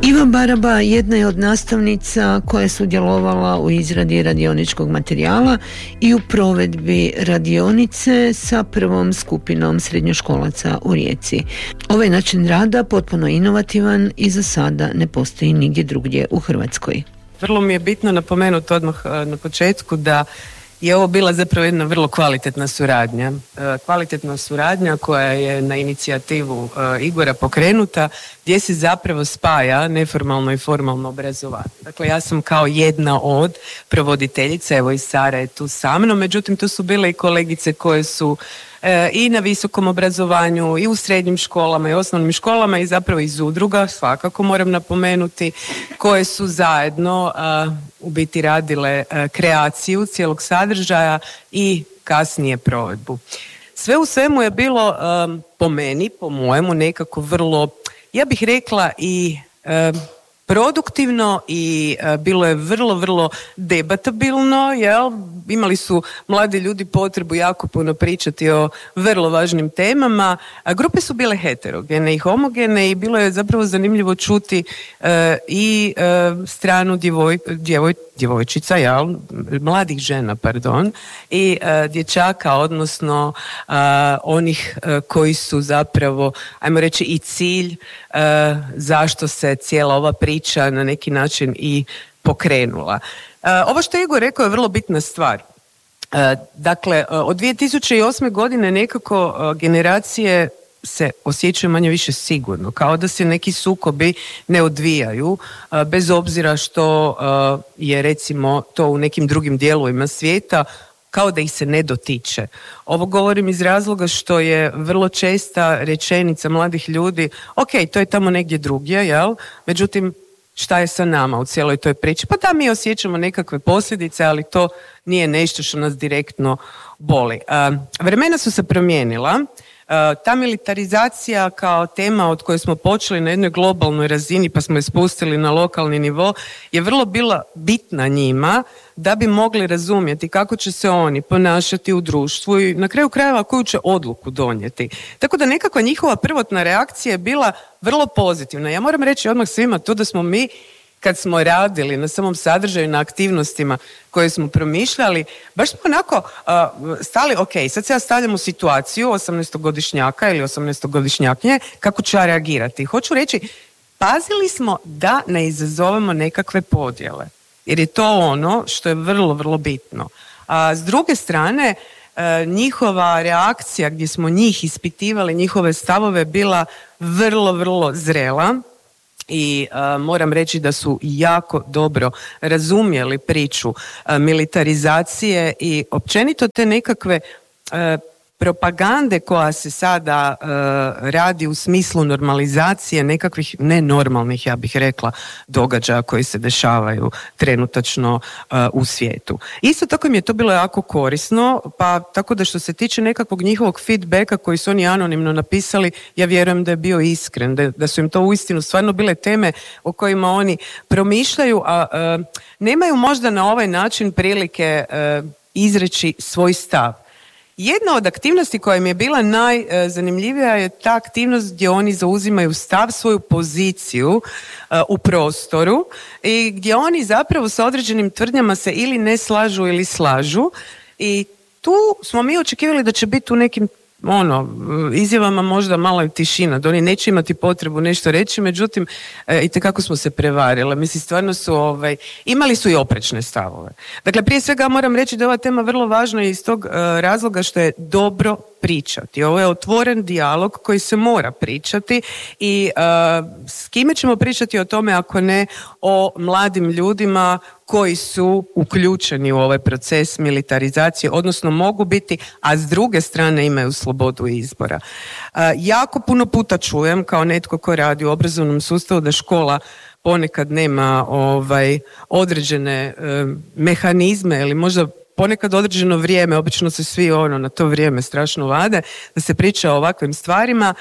Iva Baraba jedna je od nastavnica koja je sudjelovala u izradi radioničkog materijala i u provedbi radionice sa prvom skupinom srednjoškolaca u Rijeci. Ovaj način rada potpuno inovativan i za sada ne postoji nigdje drugdje u Hrvatskoj. Vrlo mi je bitno napomenuti odmah na početku da je ovo bila zapravo jedna vrlo kvalitetna suradnja. Kvalitetna suradnja koja je na inicijativu Igora pokrenuta, gdje se zapravo spaja neformalno i formalno obrazovanje. Dakle, ja sam kao jedna od provoditeljica, evo i Sara je tu sa mnom, međutim tu su bile i kolegice koje su i na visokom obrazovanju i u srednjim školama i osnovnim školama i zapravo iz udruga, svakako moram napomenuti, koje su zajedno u biti radile kreaciju cijelog sadržaja i kasnije provedbu. Sve u svemu je bilo po meni, po mojemu, nekako vrlo, ja bih rekla i produktivno i bilo je vrlo, vrlo debatabilno, jel? Imali su mladi ljudi potrebu jako puno pričati o vrlo važnim temama. Grupe su bile heterogene i homogene i bilo je zapravo zanimljivo čuti i stranu djevojčica, jel? Mladih žena, pardon, i dječaka, odnosno onih koji su zapravo, ajmo reći, i cilj zašto se cijela ova priča na neki način i pokrenula. Ovo što je Igor rekao je vrlo bitna stvar. Dakle, od 2008. godine nekako generacije se osjećaju manje više sigurno, kao da se neki sukobi ne odvijaju, bez obzira što je recimo to u nekim drugim dijelovima svijeta, kao da ih se ne dotiče. Ovo govorim iz razloga što je vrlo česta rečenica mladih ljudi, ok, to je tamo negdje drugdje, jel? Međutim, šta je sa nama u cijeloj toj priči? Pa da, mi osjećamo nekakve posljedice, ali to nije nešto što nas direktno boli. Vremena su se promijenila. Ta militarizacija kao tema od koje smo počeli na jednoj globalnoj razini pa smo je spustili na lokalni nivo je vrlo bila bitna njima da bi mogli razumjeti kako će se oni ponašati u društvu i na kraju krajeva koju će odluku donijeti. Tako da nekakva njihova prvotna reakcija je bila vrlo pozitivna. Ja moram reći odmah svima to da smo mi kad smo radili na samom sadržaju, na aktivnostima koje smo promišljali, baš smo onako stali, ok, sad se ja stavljam u situaciju 18-godišnjaka ili 18-godišnjaknje, kako ću ja reagirati. Hoću reći, pazili smo da ne izazovemo nekakve podjele, jer je to ono što je vrlo, vrlo bitno. A s druge strane, njihova reakcija gdje smo njih ispitivali, njihove stavove bila vrlo, vrlo zrela, i moram reći da su jako dobro razumjeli priču militarizacije i općenito te nekakve propagande koja se sada radi u smislu normalizacije nekakvih nenormalnih, ja bih rekla, događaja koji se dešavaju trenutačno u svijetu. Isto tako mi je to bilo jako korisno, pa tako da što se tiče nekakvog njihovog feedbacka koji su oni anonimno napisali, ja vjerujem da je bio iskren, da su im to uistinu stvarno bile teme o kojima oni promišljaju, a nemaju možda na ovaj način prilike izreći svoj stav. Jedna od aktivnosti koja mi je bila najzanimljivija je ta aktivnost gdje oni zauzimaju stav, svoju poziciju u prostoru i gdje oni zapravo sa određenim tvrdnjama se ili ne slažu ili slažu i tu smo mi očekivali da će biti u nekim izjavama možda malo tišina, da oni neće imati potrebu nešto reći, međutim itekako smo se prevarili. Mislim, stvarno su imali su i oprečne stavove. Dakle, prije svega moram reći da je ova tema vrlo važna iz tog razloga što je dobro pričati. Ovo je otvoren dijalog koji se mora pričati i s kime ćemo pričati o tome ako ne o mladim ljudima koji su uključeni u ovaj proces militarizacije, odnosno mogu biti, a s druge strane imaju slobodu izbora. Jako puno puta čujem kao netko ko radi u obrazovnom sustavu da škola ponekad nema određene mehanizme ili možda ponekad određeno vrijeme, obično se svi na to vrijeme strašno vade, da se priča o ovakvim stvarima.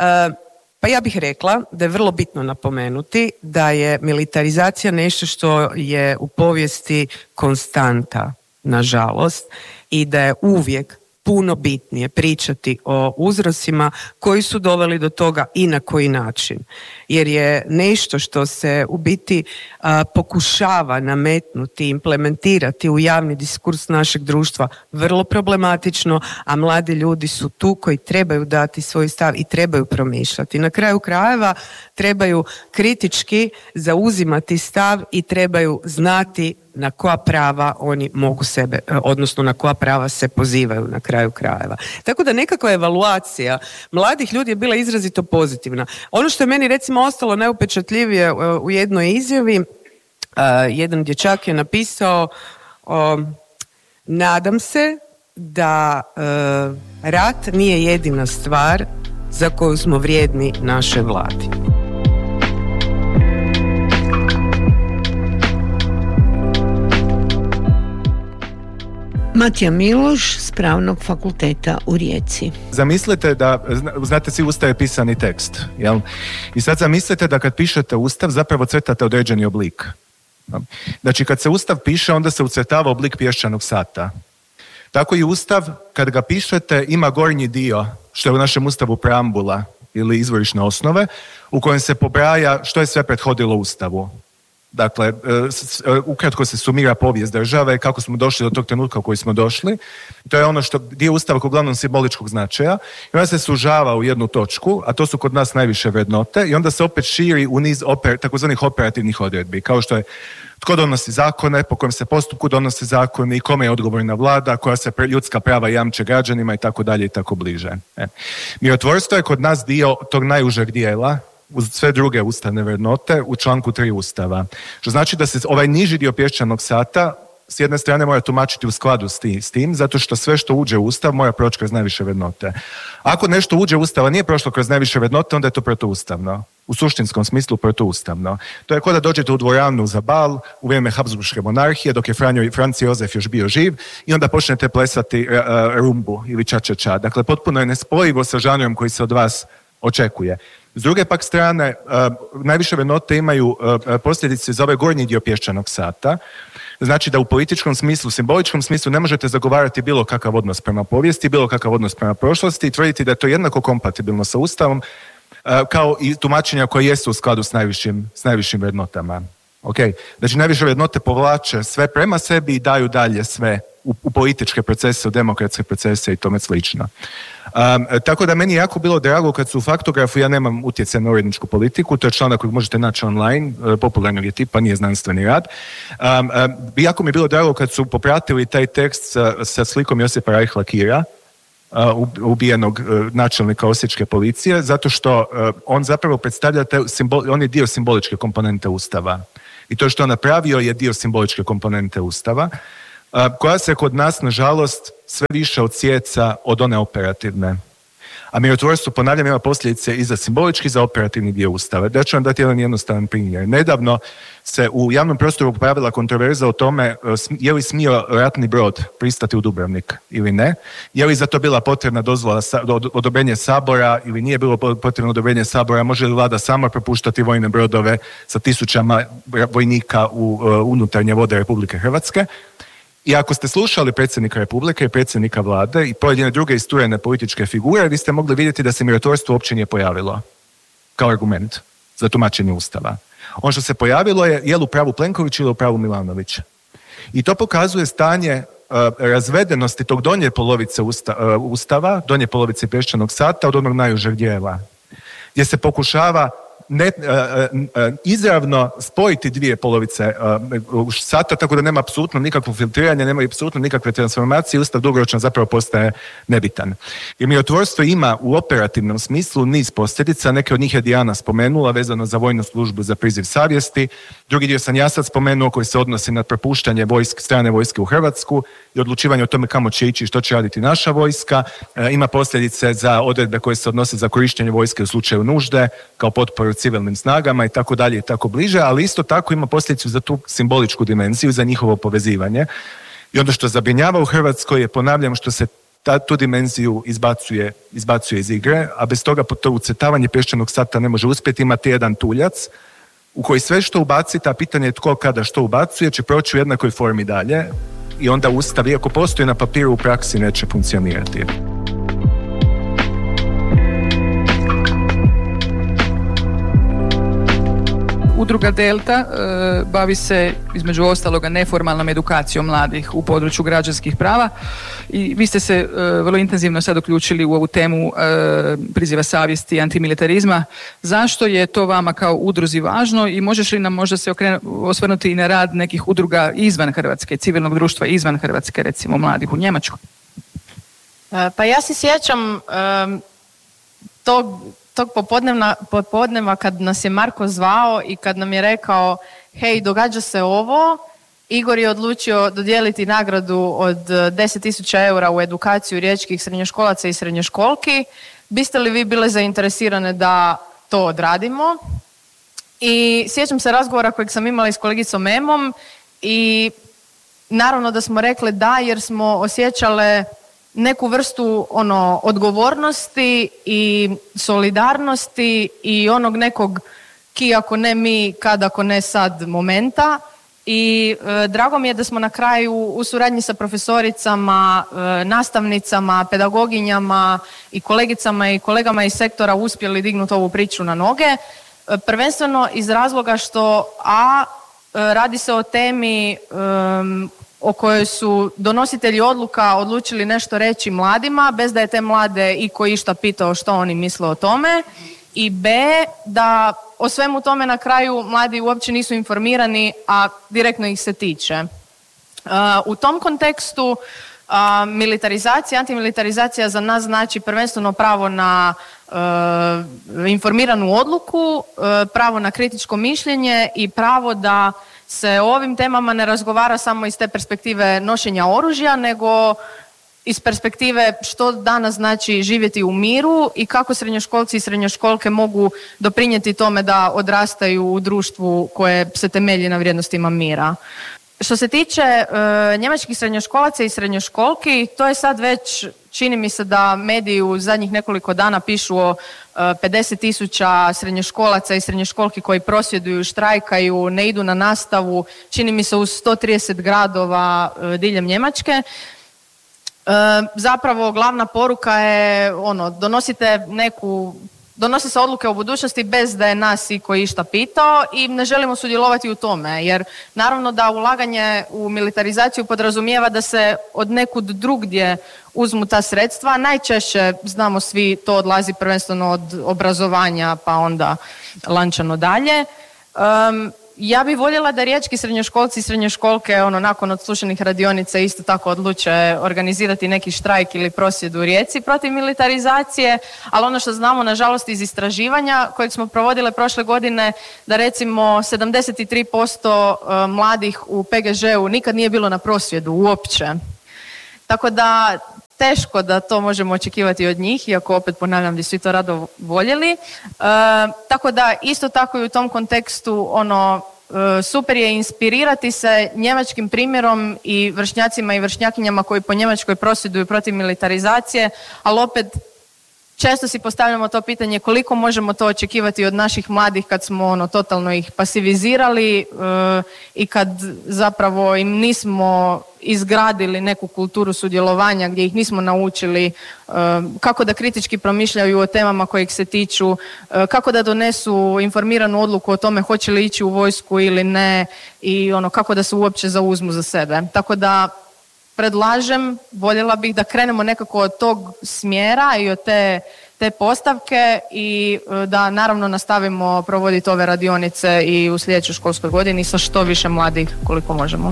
Pa ja bih rekla da je vrlo bitno napomenuti da je militarizacija nešto što je u povijesti konstanta, nažalost, i da je uvijek puno bitnije pričati o uzrocima koji su doveli do toga i na koji način. Jer je nešto što se u biti pokušava nametnuti, implementirati u javni diskurs našeg društva vrlo problematično, a mladi ljudi su tu koji trebaju dati svoj stav i trebaju promišljati. Na kraju krajeva trebaju kritički zauzimati stav i trebaju znati na koja prava oni mogu sebe, odnosno na koja prava se pozivaju na kraju krajeva. Tako da nekakva evaluacija mladih ljudi je bila izrazito pozitivna. Ono što je meni recimo ostalo najupečatljivije u jednoj izjavi, jedan dječak je napisao: nadam se da rat nije jedina stvar za koju smo vrijedni naše vladi. Matija Miloš s Pravnog fakulteta u Rijeci. Zamislite da, znate, svi Ustav je pisani tekst, jel? I sad zamislite da kad pišete Ustav zapravo crtate određeni oblik. Znači kad se Ustav piše onda se ucrtava oblik pješčanog sata. Tako i Ustav kad ga pišete ima gornji dio, što je u našem Ustavu preambula ili izvorišne osnove, u kojem se pobraja što je sve prethodilo Ustavu. Dakle, ukratko se sumira povijest države, kako smo došli do tog trenutka u koji smo došli. To je ono što dio Ustava uglavnom simboličkog značaja. I onda se sužava u jednu točku, a to su kod nas najviše vrednote, i onda se opet širi u niz takozvanih operativnih odredbi, kao što je tko donosi zakone, po kojem se postupku donose zakoni, kome je odgovorna vlada, koja se ljudska prava jamče građanima i tako dalje i tako bliže. Mirotvorstvo je kod nas dio tog najužeg dijela, uz sve druge ustavne vrednote, u članku 3 Ustava. Što znači da se ovaj niži dio pješčanog sata s jedne strane mora tumačiti u skladu s tim, zato što sve što uđe u Ustav mora proći kroz najviše vrednote. Ako nešto uđe u Ustav, a nije prošlo kroz najviše vrednote, onda je to protuustavno. U suštinskom smislu protuustavno. To je kao da dođete u dvoranu za bal u vrijeme Habsburške monarhije, dok je Franc Jozef još bio živ, i onda počnete plesati rumbu ili ča-ča-ča. Dakle, potpuno je nespojivo sa žanrom koji se od vas očekuje. S druge pak strane, najviše vrednote imaju posljedice za ovaj gornji dio pješčanog sata. Znači da u političkom smislu, simboličkom smislu ne možete zagovarati bilo kakav odnos prema povijesti, bilo kakav odnos prema prošlosti i tvrditi da je to jednako kompatibilno sa Ustavom kao i tumačenja koje jesu u skladu s najvišim vrednotama. Okay. Znači najviše vrednote povlače sve prema sebi i daju dalje sve u političke procese, u demokratske procese i tome slično. Tako da meni je jako bilo drago kad su u Faktografu, ja nemam utjecaj na uredničku politiku, to je članak koji možete naći online, popularnog je tipa, nije znanstveni rad. Jako mi je bilo drago kad su popratili taj tekst sa slikom Josipa Reichla Kira, ubijenog načelnika osječke policije, zato što on zapravo predstavlja on je dio simboličke komponente Ustava. I to što on napravio je dio simboličke komponente Ustava, koja se kod nas, nažalost, sve više odsjeca od one operativne. A mirotvorstvo, ponavljam, ima posljedice i za simbolički i za operativni dio Ustava. Da ću vam dati jedan jednostavan primjer. Nedavno se u javnom prostoru pojavila kontroverza o tome je li smio ratni brod pristati u Dubrovnik ili ne, je li za to bila potrebna dozvola, odobrenje Sabora ili nije bilo potrebno odobrenje Sabora, može li vlada sama propuštati vojne brodove sa tisućama vojnika u unutarnje vode Republike Hrvatske. I ako ste slušali predsjednika Republike i predsjednika vlade i pojedine druge isturene političke figure, vi ste mogli vidjeti da se mirotvorstvo uopće nije pojavilo kao argument za tumačenje Ustava. Ono što se pojavilo je li u pravu Plenković ili u pravu Milanović. I to pokazuje stanje razvedenosti tog donje polovice Ustava, donje polovice pješčanog sata od onog najužeg dijela, gdje se pokušava izravno spojiti dvije polovice sata, tako da nema apsolutno nikakvo filtriranje, nema apsolutno nikakve transformacije, Ustav dugoročno zapravo postaje nebitan. Jer mirotvorstvo ima u operativnom smislu niz posljedica, neke od njih je Dijana spomenula vezano za vojnu službu, za priziv savjesti, drugi dio sam ja sad spomenuo koji se odnosi na propuštanje strane vojske u Hrvatsku i odlučivanje o tome kamo će ići i što će raditi naša vojska, ima posljedice za odredbe koje se odnose za korištenje vojske u slučaju nužde, kao potporu civilnim snagama i tako dalje i tako bliže, ali isto tako ima posljedicu za tu simboličku dimenziju, za njihovo povezivanje. I ono što zabrinjava u Hrvatskoj je, ponavljam, što se tu dimenziju izbacuje iz igre, a bez toga to ucrtavanje pješčanog sata ne može uspjeti. Imate jedan tuljac u koji sve što ubacite, a pitanje je tko kada što ubacuje, će proći u jednakoj formi dalje, i onda Ustav, iako postoji na papiru, u praksi neće funkcionirati. Udruga Delta bavi se između ostaloga neformalnom edukacijom mladih u području građanskih prava i vi ste se vrlo intenzivno sad uključili u ovu temu priziva savjesti i antimilitarizma. Zašto je to vama kao udruzi važno i možeš li nam možda se osvrnuti i na rad nekih udruga izvan Hrvatske, civilnog društva izvan Hrvatske, recimo mladih u Njemačkoj? Pa ja se sjećam tog popodneva kad nas je Marko zvao i kad nam je rekao hej, događa se ovo, Igor je odlučio dodijeliti nagradu od 10.000 eura u edukaciju riječkih srednjoškolaca i srednjoškolki. Biste li vi bile zainteresirane da to odradimo? I sjećam se razgovora kojeg sam imala s kolegicom Emom i naravno da smo rekle da, jer smo osjećale neku vrstu odgovornosti i solidarnosti i onog nekog ki ako ne mi, kad ako ne sad momenta. I drago mi je da smo na kraju u suradnji sa profesoricama, nastavnicama, pedagoginjama i kolegicama i kolegama iz sektora uspjeli dignuti ovu priču na noge. Prvenstveno iz razloga što radi se o temi o kojoj su donositelji odluka odlučili nešto reći mladima, bez da je te mlade iko išta pitao što oni misle o tome. I B, da o svemu tome na kraju mladi uopće nisu informirani, a direktno ih se tiče. U tom kontekstu militarizacija, antimilitarizacija za nas znači prvenstveno pravo na informiranu odluku, pravo na kritičko mišljenje i pravo da se o ovim temama ne razgovara samo iz te perspektive nošenja oružja, nego iz perspektive što danas znači živjeti u miru i kako srednjoškolci i srednjoškolke mogu doprinijeti tome da odrastaju u društvu koje se temelji na vrijednostima mira. Što se tiče njemačkih srednjoškolaca i srednjoškolki, to je sad već, čini mi se da mediji u zadnjih nekoliko dana pišu o 50.000 srednjoškolaca i srednjoškolki koji prosvjeduju, štrajkaju, ne idu na nastavu, čini mi se u 130 gradova diljem Njemačke. Zapravo glavna poruka je donose se odluke o budućnosti bez da je nas iko išta pitao i ne želimo sudjelovati u tome, jer naravno da ulaganje u militarizaciju podrazumijeva da se od nekud drugdje uzmu ta sredstva. Najčešće, znamo svi, to odlazi prvenstveno od obrazovanja pa onda lančano dalje. Ja bih voljela da riječki srednjoškolci i srednjoškolke nakon odslušanih radionica isto tako odluče organizirati neki štrajk ili prosvjed u Rijeci protiv militarizacije, ali ono što znamo nažalost iz istraživanja kojeg smo provodile prošle godine, da recimo 73% mladih u PGŽ-u nikad nije bilo na prosvjedu uopće. Tako da teško da to možemo očekivati od njih, iako opet ponavljam bi svi to rado voljeli. Tako da isto tako i u tom kontekstu super je inspirirati se njemačkim primjerom i vršnjacima i vršnjakinjama koji po Njemačkoj prosvjeduju protiv militarizacije, ali opet često si postavljamo to pitanje koliko možemo to očekivati od naših mladih kad smo totalno ih pasivizirali i kad zapravo im nismo izgradili neku kulturu sudjelovanja gdje ih nismo naučili kako da kritički promišljaju o temama koje ih se tiču, kako da donesu informiranu odluku o tome hoće li ići u vojsku ili ne i kako da se uopće zauzmu za sebe. Tako da predlažem, voljela bih da krenemo nekako od tog smjera i od te postavke i da naravno nastavimo provoditi ove radionice i u sljedećoj školskoj godini sa što više mladih koliko možemo.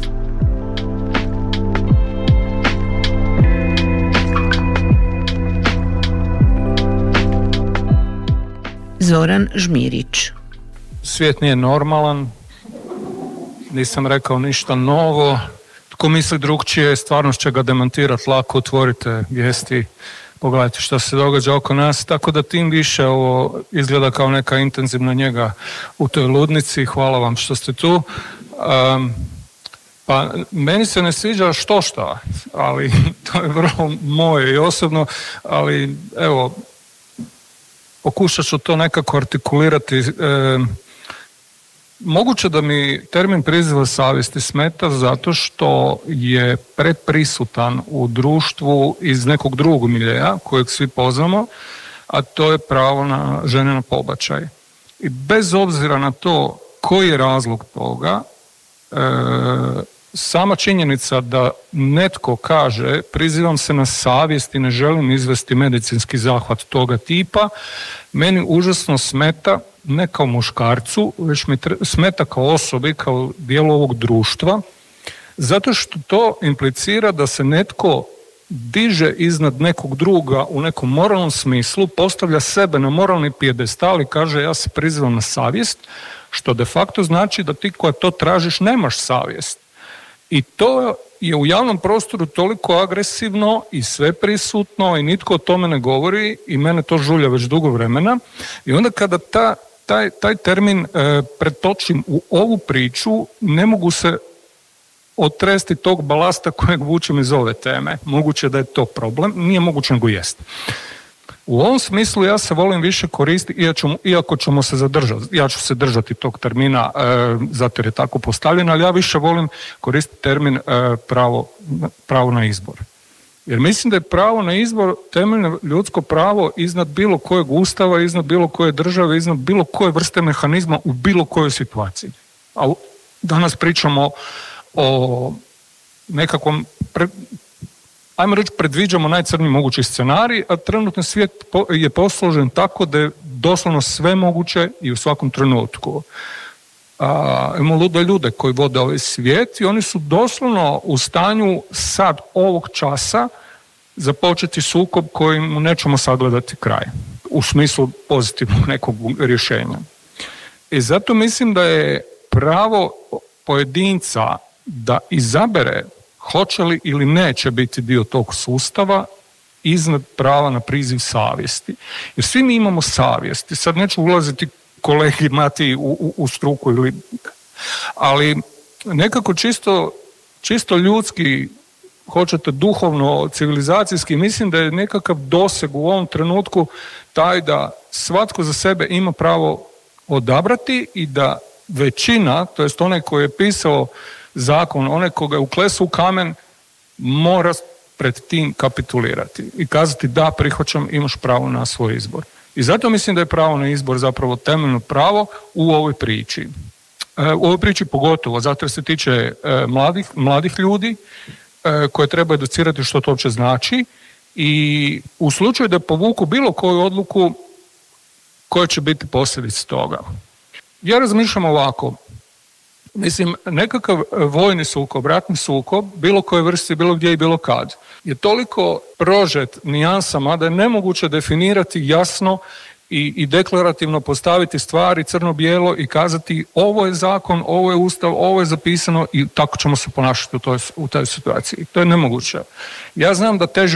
Zoran Žmirić. Svijet nije normalan, nisam rekao ništa novo. Tko misli drugčije, stvarnost će ga demantirati lako, otvorite vijesti, pogledajte što se događa oko nas, tako da tim više ovo izgleda kao neka intenzivna njega u toj ludnici. Hvala vam što ste tu. Pa meni se ne sviđa štošta, ali to je vrlo moje i osobno, ali evo, pokušat ću to nekako artikulirati. Moguće da mi termin priziva savjesti smeta zato što je preprisutan u društvu iz nekog drugog miljeja kojeg svi poznamo, a to je pravo na žene na pobačaj. I bez obzira na to koji je razlog toga, sama činjenica da netko kaže prizivam se na savjest i ne želim izvesti medicinski zahvat toga tipa, meni užasno smeta, ne kao muškarcu, već mi smeta kao osobi, kao dijelu ovog društva, zato što to implicira da se netko diže iznad nekog druga u nekom moralnom smislu, postavlja sebe na moralni pijedestal i kaže ja se prizivam na savjest, što de facto znači da ti koja to tražiš nemaš savjest. I to je u javnom prostoru toliko agresivno i sveprisutno i nitko o tome ne govori i mene to žulja već dugo vremena. I onda kada taj termin pretočim u ovu priču, ne mogu se otresti tog balasta kojeg vučem iz ove teme. Moguće da je to problem, nije moguće nego jest. U ovom smislu ja se volim više koristiti, iako ćemo se zadržati, ja ću se držati tog termina zato jer je tako postavljen, ali ja više volim koristiti termin pravo na izbor. Jer mislim da je pravo na izbor temeljno ljudsko pravo iznad bilo kojeg ustava, iznad bilo koje države, iznad bilo koje vrste mehanizma u bilo kojoj situaciji. A danas pričamo o nekakvom, ajmo reći, predviđamo najcrniji mogući scenarij, a trenutni svijet je posložen tako da je doslovno sve moguće i u svakom trenutku. Imamo lude ljude koji vode ovaj svijet i oni su doslovno u stanju sad ovog časa započeti sukob kojim nećemo sagledati kraj u smislu pozitivnog nekog rješenja. I zato mislim da je pravo pojedinca da izabere hoće li ili neće biti dio tog sustava iznad prava na priziv savjesti. Jer svi mi imamo savjesti. Sad neću ulaziti kolegi Mati u struku, ali nekako čisto ljudski, hoćete duhovno, civilizacijski, mislim da je nekakav doseg u ovom trenutku taj da svatko za sebe ima pravo odabrati i da većina, to jest onaj koji je pisao zakon, onaj koga je uklesao u kamen, mora pred tim kapitulirati i kazati da, prihvaćam, imaš pravo na svoj izbor. I zato mislim da je pravo na izbor zapravo temeljno pravo u ovoj priči. U ovoj priči pogotovo, zato jer se tiče mladih ljudi koje treba educirati što to uopće znači i u slučaju da povuku bilo koju odluku koja će biti posljedica toga. Ja razmišljam ovako, mislim, nekakav vojni sukob, ratni sukob, bilo koje vrste, bilo gdje i bilo kad, je toliko prožet nijansama da je nemoguće definirati jasno i deklarativno postaviti stvari crno-bijelo i kazati ovo je zakon, ovo je ustav, ovo je zapisano i tako ćemo se ponašati u toj situaciji. To je nemoguće. Ja znam da teže